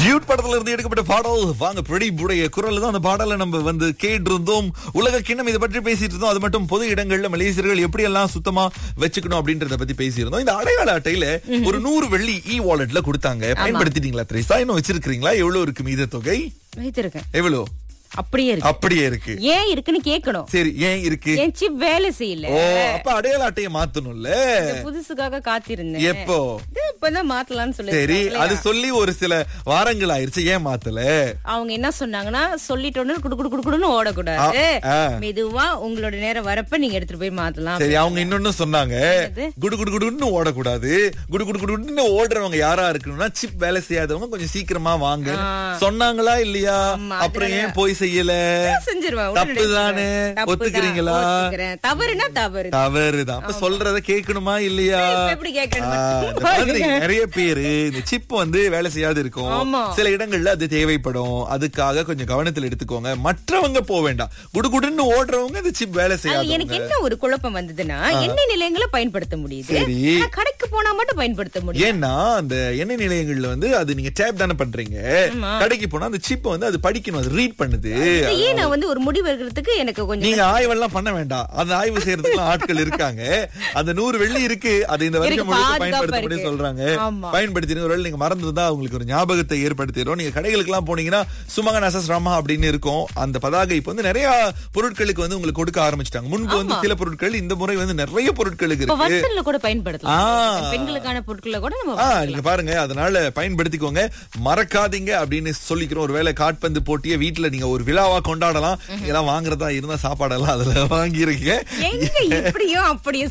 Dude படத்துல இருந்து எடுக்கப்பட்ட பாடல் வாங்க பிரதீபுடைய குரல் தான். அந்த பாடலை நம்ம வந்து கேட்டிருந்தோம். உலக கிண்ணம் இதை பற்றி பேசிட்டு இருந்தோம். அது மட்டும் பொது இடங்கள்ல மலேசியர்கள் எப்படி எல்லாம் சுத்தமா வச்சுக்கணும் அப்படின்றத பத்தி பேசியிருந்தோம். இந்த அடையாள அட்டையில ஒரு 100 வெள்ளி வாலெட்ல கொடுத்தாங்க. பயன்படுத்திட்டீங்களா திரேசா? இன்னும் வச்சிருக்கீங்களா? எவ்வளவு இருக்கு மீத தொகை? வைத்திருக்கேன். எவ்வளவு? அப்படியே இருக்கு. ஏன் இருக்குன்னு கேட்கணும். சரி, ஏன் இருக்கு? என் சிப் வேலை செய்யல. ஓ, அப்ப அடையாள அட்டையை மாத்தணும்ல. புதுசுக்காக காத்திருந்தேன். எப்போ? இப்பதான் மாத்தலாம்னு சொல்லி. சரி, அது சொல்லி ஒரு சில வாரங்கள் ஆயிருச்சு. ஏன் மாத்தல? அவங்க என்ன சொன்னாங்கன்னா, சொல்லிட்டோன்னு குடுக்குடுன்னு ஓடக்கூடாது, மெதுவா உங்களோட நேரம் வரப்ப நீங்க எடுத்துட்டு போய் மாத்தலாம். சரி, அவங்க இன்னொன்னு சொன்னாங்க, குடுகுடுன்னு ஓடக்கூடாது. குடுகுடுன்னு ஓடுறவங்க யாரா இருக்கணும்னா சிப் வேலை செய்யாதவங்க கொஞ்சம் சீக்கிரமா வாங்க சொன்னாங்களா இல்லையா? அப்புறம் ஏன் போய் செய்யல? செஞ்சிருவேன். தப்புதானே? ஒத்துக்கிறீங்களா? தவறுனா தவறுதான். அப்ப சொல்றத கேட்கணுமா இல்லையா? எப்படி கேட்கணும்? நிறைய பேரு இந்த சிப் வந்து வேலை செய்யாது இருக்கும். சில இடங்கள்ல அது தேவைப்படும். அதுக்காக கொஞ்சம் கவனத்தில் எடுத்துக்கோங்க. மற்றவங்க போக வேண்டாம். குடுகுடுன்னு ஓடுறவங்க இந்த சிப் வேலை செய்யாது. எனக்கு என்ன ஒரு குழப்பம் வந்ததுன்னா, எண்ணெய் நிலையங்களை பயன்படுத்த முடியுது, கடைக்கு போனா மட்டும் பயன்படுத்த முடியும். ஏன்னா அந்த எண்ணெய் நிலையங்கள்ல வந்து அது நீங்க டேப் தானே பண்றீங்க. கடைக்கு போனா அந்த சிப் வந்து அது படிக்கணும், அது ரீட் பண்ணுது. ஏன் நான் வந்து ஒரு முடிவு எடுக்கிறதுக்கு எனக்கு கொஞ்சம் நீங்க ஆய்வெல்லாம் பண்ண வேண்டாம். அந்த ஆய்வு செய்யறதுக்கு ஆட்கள் இருக்காங்க. அந்த 100 வெள்ளி இருக்கு, அது இந்த வருஷம் முழுக்க பயன்படுத்த சொல்றாங்க. பயன்படுத்தின ஒரு நீங்க மறந்துதான் உங்களுக்கு ஒரு ஞாபகத்தை ஏற்படுத்திடும். நீங்க கடைகளுக்கு எல்லாம் போனீங்கன்னா சுமகன் அசஸ் ராமா அப்படின்னு இருக்கும். அந்த பதாகை இப்ப வந்து நிறைய பொருட்களுக்கு வந்து உங்களுக்கு கொடுக்க ஆரம்பிச்சிட்டாங்க. முன்பு வந்து சில பொருட்கள், இந்த முறை வந்து நிறைய பொருட்களுக்கு இருக்கு. கூட பயன்படுத்தலாம். பெண்களுக்கான பொருட்களை கூட நீங்க பாருங்க. அதனால பயன்படுத்திக்கோங்க, மறக்காதீங்க அப்படின்னு சொல்லிக்கிறோம். ஒருவேளை காட்பந்து போட்டியை வீட்டுல நீங்க ஒரு விழாவா கொண்டாடலாம். இதெல்லாம் வாங்குறதா இருந்தா சாப்பாடெல்லாம் அதுல வாங்கிருக்கீங்க. இப்படியும் அப்படியே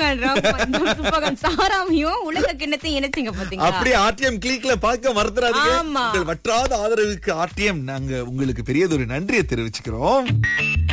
சுப்பாகான் சாராமையும் உலக கிண்ணத்தையும் இணைச்சிங்க பாத்தீங்களா? அப்படியே ஆர்டிஎம் கிளிக்ல பார்க்க மறந்துடாதீங்க. உங்கள் வற்றாத ஆதரவுக்கு ஆர்டிஎம் நாங்க உங்களுக்கு பெரியதொரு நன்றியை தெரிவிச்சுக்கிறோம்.